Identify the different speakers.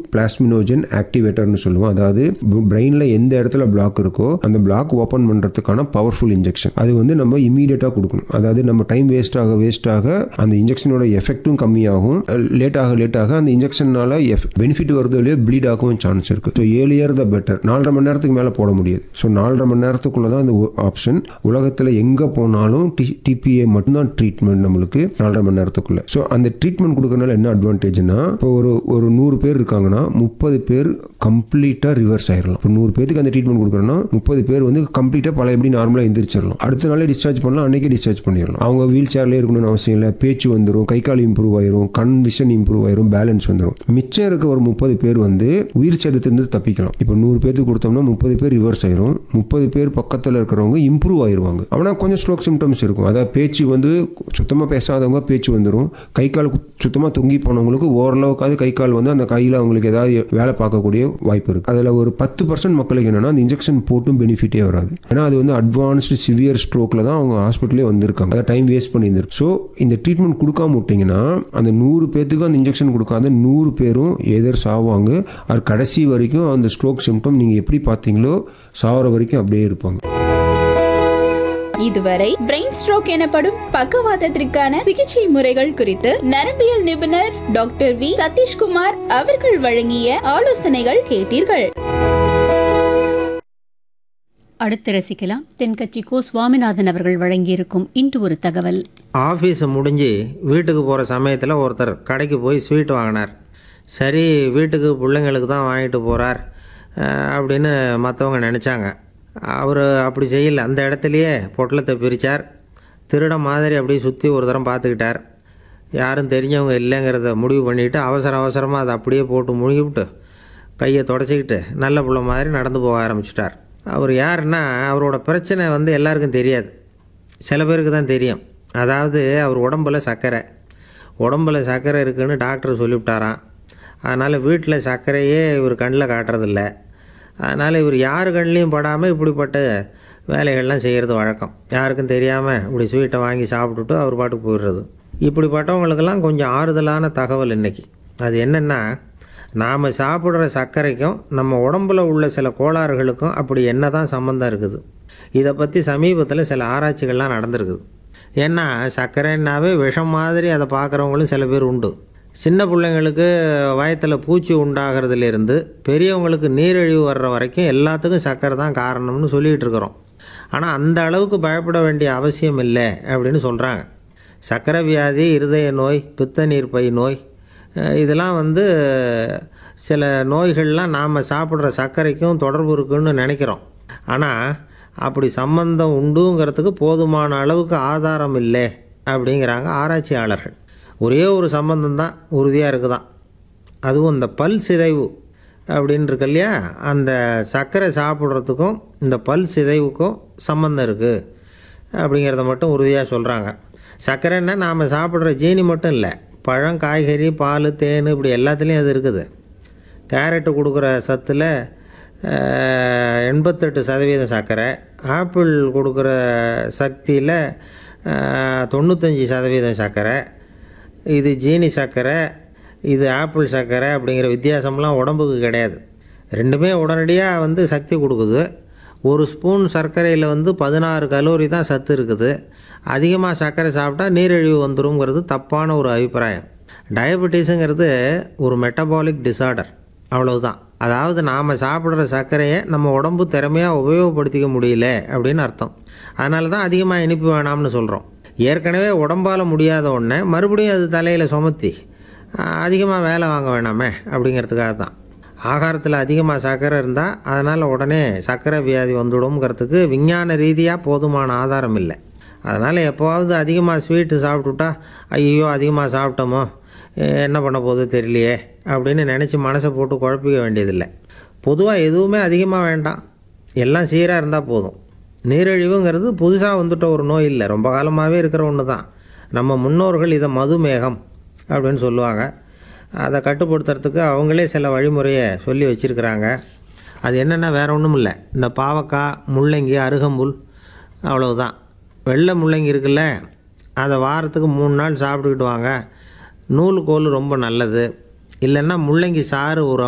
Speaker 1: Plasminogen ஆக்டிவேட்டர்னு சொல்லுவோம். அதாவது பிரெயினில் எந்த இடத்துல பிளாக் இருக்கோ அந்த பிளாக் ஓப்பன் பண்ணுறதுக்கான பவர்ஃபுல் இன்ஜெக்ஷன். அது வந்து நம்ம இமீடியட்டாக கொடுக்கணும். அதாவது நம்ம டைம் வேஸ்ட் ஆக அந்த இன்ஜெக்ஷனோட எஃபெக்ட்டும் கம்மியாகும். லேட் ஆக அந்த இன்ஜெக்ஷனால பெனிஃபிட் வருதோ இல்லையோ ப்ளீட் ஆகவும் சான்ஸ் இருக்குது. So earlier the better. 4.5 மணி நேரத்துக்கு மேலே போட முடியாது. ஸோ 4.5 மணி நேரத்துக்குள்ளே தான் அந்த ஆப்ஷன். உலகத்தில் எங்கே போனாலும் டிபிஏ மட்டும்தான் ட்ரீட்மெண்ட் நம்மளுக்கு 4.5 மணி நேரத்துக்குள்ள. ஸோ அந்த ட்ரீட்மெண்ட் கொடுக்கறதுனால என்ன அட்வான்டேஜ்னா, இப்போ ஒரு 100 பேர் இருக்காங்கன்னா 30 பேர் கம்ப்ளீட்டாக ரிவர்ஸ் ஆயிடலாம். இப்போ 100 பேருக்கு அந்த ட்ரீட்மெண்ட் கொடுக்குறோன்னா 30 பேர் வந்து கம்ப்ளீட்டாக பல எப்படி நார்மலாக எந்திரிச்சிடலாம். அடுத்த நாளே டிஸ்சார்ஜ் பண்ணலாம், அன்றைக்கே டிஸ்சார்ஜ் பண்ணிடலாம். அவங்க வீல் சேர்லேயே இருக்கணும்னு அவசியம் இல்லை. பேச்சு வந்துடும், கை கால் இம்ப்ரூவ் ஆயிரும், கண் விஷன் இம்ப்ரூவ் ஆயிரும், பேலன்ஸ் வந்துடும். மிச்சம் இருக்க ஒரு 30 பேர் வந்து உயிர் சேதத்திலிருந்து தப்பிக்கலாம். இப்போ 100 பேருக்கு கொடுத்தோம்னா 30 பேர் ரிவர்ஸ் ஆயிரும், 30 பேர் பக்கத்தில் இருக்கிறவங்க இம்ப்ரூவ் ஆயிருவாங்க. ஆனால் கொஞ்சம் ஸ்ட்ரோக் சிம்டம்ஸ் இருக்கும். அதாவது பேச்சு வந்து சுத்தமாக பேசாதவங்க பேச்சு வந்துடும். கை கால் சுத்தமாக தொங்கி போனவங்களுக்கு ஓரளவுக்காவது கை கால் வந்து அந்த கையில் அவங்களுக்கு ஏதாவது வேலை பார்க்கக்கூடிய வாய்ப்பு இருக்குது. அதில் ஒரு 10% மக்களுக்கு என்னன்னா அந்த இன்ஜெக்ஷன் போட்டும் பெனிஃபிட்டே வராது. ஏன்னா அது வந்து அட்வான்ஸ்டு சிவியர் ஸ்ட்ரோக்கில் தான் அவங்க ஹாஸ்பிட்டலே வந்திருக்காங்க. அதை டைம் வேஸ்ட் பண்ணியிருந்திருக்கு. ஸோ இந்த ட்ரீட்மெண்ட் கொடுக்காம விட்டிங்கன்னா அந்த 100 பேருக்கு அந்த இன்ஜெக்ஷன் கொடுக்காத 100 பேரும் எதிர் சாவாங்க. அது கடைசி வரைக்கும் அந்த ஸ்ட்ரோக் சிம்டம் நீங்கள் எப்படி பார்த்தீங்களோ சாவர வரைக்கும் அப்படியே இருப்பாங்க.
Speaker 2: இதுவரை பிரெயின் ஸ்ட்ரோக் எனப்படும் பக்கவாதத்திற்கான சிகிச்சை முறைகள் குறித்து நரம்பியல் நிபுணர் டாக்டர் வி சதீஷ்குமார் அவர்கள் வழங்கிய ஆலோசனைகள் கேட்டீர்கள்.
Speaker 3: அடுத்து ரசிக்கலாம் தென்கட்சி கோ சுவாமிநாதன் அவர்கள் வழங்கியிருக்கும் இன்று ஒரு தகவல்.
Speaker 4: ஆஃபீஸ் முடிஞ்சு வீட்டுக்கு போகிற சமயத்தில் ஒருத்தர் கடைக்கு போய் ஸ்வீட் வாங்கினார். சரி, வீட்டுக்கு பிள்ளைங்களுக்கு தான் வாங்கிட்டு போகிறார் அப்படின்னு மற்றவங்க நினச்சாங்க. அவர் அப்படி செய்யலை. அந்த இடத்துலையே பொட்டலத்தை பிரித்தார். திருட மாதிரி அப்படியே சுற்றி ஒரு தரம் பார்த்துக்கிட்டார். யாரும் தெரிஞ்சவங்க இல்லைங்கிறத முடிவு பண்ணிவிட்டு அவசரமாக அதை அப்படியே போட்டு முழுகிவிட்டு கையை தொடச்சிக்கிட்டு நல்ல பிள்ளை மாதிரி நடந்து போக ஆரம்பிச்சிட்டார். அவர் யாருன்னா, அவரோட பிரச்சனை வந்து எல்லாருக்கும் தெரியாது, சில பேருக்கு தான் தெரியும். அதாவது அவர் உடம்பில் சர்க்கரை இருக்குதுன்னு டாக்டர் சொல்லிவிட்டாராம். அதனால் வீட்டில் சர்க்கரையே இவர் கண்ணில் காட்டுறதில்ல. அதனால் இவர் யார் கண்ணிலையும் படாமல் இப்படிப்பட்ட வேலைகள்லாம் செய்கிறது வழக்கம். யாருக்கும் தெரியாமல் இப்படி ஸ்வீட்டை வாங்கி சாப்பிட்டுட்டு அவர் பாட்டுக்கு போயிடுறது. இப்படிப்பட்டவங்களுக்கெல்லாம் கொஞ்சம் ஆறுதலான தகவல் இன்றைக்கி. அது என்னென்னா, நாம் சாப்பிட்ற சர்க்கரைக்கும் நம்ம உடம்பில் உள்ள சில கோளாறுகளுக்கும் அப்படி என்ன தான் சம்மந்தம் இருக்குது. இதை பற்றி சமீபத்தில் சில ஆராய்ச்சிகள்லாம் நடந்திருக்குது. ஏன்னா சர்க்கரைன்னாவே விஷம் மாதிரி அதை பார்க்குறவங்களும் சில பேர் உண்டு. சின்ன பிள்ளைங்களுக்கு வயத்தில் பூச்சி உண்டாகிறதுலேருந்து பெரியவங்களுக்கு நீரிழிவு வர்ற வரைக்கும் எல்லாத்துக்கும் சர்க்கரை தான் காரணம்னு சொல்லிகிட்டு இருக்கிறோம். ஆனால் அந்த அளவுக்கு பயப்பட வேண்டிய அவசியம் இல்லை அப்படின்னு சொல்கிறாங்க. சர்க்கரை வியாதி, இருதய நோய், பித்த நீர்ப்பை நோய், இதெல்லாம் வந்து சில நோய்கள்லாம் நாம் சாப்பிட்ற சர்க்கரைக்கும் தொடர்பு இருக்குன்னு நினைக்கிறோம். ஆனால் அப்படி சம்பந்தம் உண்டுங்கிறதுக்கு போதுமான அளவுக்கு ஆதாரம் இல்லை அப்படிங்கிறாங்க ஆராய்ச்சியாளர்கள். ஒரே ஒரு சம்பந்தம் தான் உறுதியாக இருக்குதான். அதுவும் இந்த பல் சிதைவு அப்படின்னு இருக்கு இல்லையா, அந்த சர்க்கரை சாப்பிட்றதுக்கும் இந்த பல் சிதைவுக்கும் சம்பந்தம் இருக்குது அப்படிங்கிறத மட்டும் உறுதியாக சொல்கிறாங்க. சர்க்கரைன்னா நாம் சாப்பிட்ற ஜீனி மட்டும் இல்லை, பழம், காய்கறி, பால், தேன், இப்படி எல்லாத்துலேயும் அது இருக்குது. கேரட்டு கொடுக்குற சத்தில் 88% சர்க்கரை, ஆப்பிள் கொடுக்குற சக்தியில் 95% சர்க்கரை. இது ஜீனி சர்க்கரை, இது ஆப்பிள் சர்க்கரை அப்படிங்கிற வித்தியாசம்லாம் உடம்புக்கு கிடையாது. ரெண்டுமே உடனடியாக வந்து சக்தி கொடுக்குது. ஒரு ஸ்பூன் சர்க்கரையில் வந்து 16 கலோரி தான் சத்து இருக்குது. அதிகமாக சர்க்கரை சாப்பிட்டா நீரிழிவு வந்துருங்கிறது தப்பான ஒரு அபிப்பிராயம். டயபெட்டிஸுங்கிறது ஒரு மெட்டபாலிக் டிஸார்டர், அவ்வளவுதான். அதாவது நாம் சாப்பிட்ற சர்க்கரையை நம்ம உடம்பு திறமையாக உபயோகப்படுத்திக்க முடியல அப்படின்னு அர்த்தம். அதனால தான் அதிகமாக இனிப்பு வேணாம்னு சொல்கிறோம். ஏற்கனவே உடம்பால் முடியாத ஒன்றை மறுபடியும் அது தலையில் சுமத்தி அதிகமாக வேலை வாங்க வேணாமே அப்படிங்கிறதுக்காக தான். ஆகாரத்தில் அதிகமாக சர்க்கரை இருந்தால் அதனால் உடனே சர்க்கரை வியாதி வந்துடும்ங்கிறதுக்கு விஞ்ஞான ரீதியாக போதுமான ஆதாரம் இல்லை. அதனால் எப்போவாவது அதிகமாக ஸ்வீட்டு சாப்பிட்டுட்டா ஐயோ அதிகமாக சாப்பிட்டோமோ என்ன பண்ண போகுது தெரியலையே அப்படின்னு நினச்சி மனசை போட்டு குழப்பிக்க வேண்டியதில்லை. பொதுவாக எதுவுமே அதிகமாக வேண்டாம், எல்லாம் சீராக இருந்தால் போதும். நீரிழிவுங்கிறது புதுசாக வந்துட்ட ஒரு நோய் இல்லை, ரொம்ப காலமாகவே இருக்கிற ஒன்று தான். நம்ம முன்னோர்கள் இதை மதுமேகம் அப்படின்னு சொல்லுவாங்க. அதை கட்டுப்படுத்துறதுக்கு அவங்களே சில வழிமுறையை சொல்லி வச்சுருக்கிறாங்க. அது என்னென்னா வேறு ஒன்றும் இல்லை, இந்த பாவக்காய், முள்ளங்கி, அருகம்புல், அவ்வளவுதான். வெள்ளை முள்ளங்கி இருக்குல்ல, அதை வாரத்துக்கு 3 நாள் சாப்பிட்டுக்கிட்டு வாங்க. நூலுக்கோல் ரொம்ப நல்லது. இல்லைன்னா முள்ளங்கி சாறு ஒரு